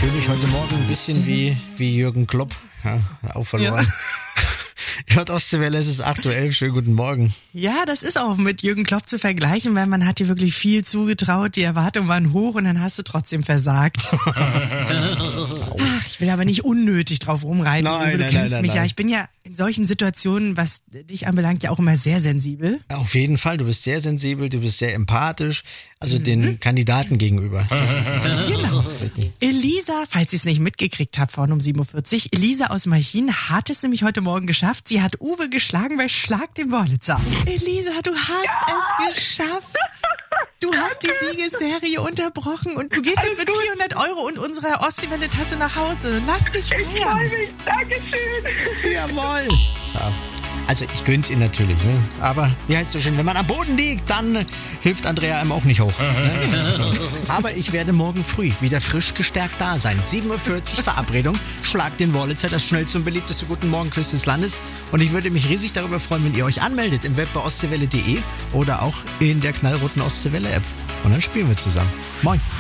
fühle mich heute Morgen ein bisschen wie Jürgen Klopp. Ja, auch verloren. Ja. Hört Ostseewelle, es ist 8:11 Uhr. Schönen guten Morgen. Ja, das ist auch mit Jürgen Klopp zu vergleichen, weil man hat dir wirklich viel zugetraut, die Erwartungen waren hoch und dann hast du trotzdem versagt. Ach, ich will aber nicht unnötig drauf rumreiten. Nein, du kennst mich ja. Ich bin ja in solchen Situationen, was dich anbelangt, ja auch immer sehr sensibel. Auf jeden Fall, du bist sehr sensibel, du bist sehr empathisch, also den Kandidaten gegenüber. Das ist genau. Elisa, falls ihr es nicht mitgekriegt habt, vorhin um 7:40 Uhr, Elisa aus Malchin hat es nämlich heute Morgen geschafft. Sie hat Uwe geschlagen bei Schlag den Wollitzer. Elisa, du hast es geschafft. Du hast die Siegesserie unterbrochen und du gehst jetzt mit 400 € und unserer Ostseewelle-Tasse nach Hause. Lass dich feiern. Ich freue mich. Dankeschön. Jawohl. Ja. Also ich gönn's Ihnen natürlich, ne? Aber wie heißt es so schön, wenn man am Boden liegt, dann hilft Andrea einem auch nicht hoch. Ne? So. Aber ich werde morgen früh wieder frisch gestärkt da sein. 7:40 Uhr Verabredung. Schlag den Wollitzer, das schnellste und beliebteste Guten Morgen-Quiz des Landes. Und ich würde mich riesig darüber freuen, wenn ihr euch anmeldet im Web bei ostseewelle.de oder auch in der knallroten Ostseewelle-App. Und dann spielen wir zusammen. Moin.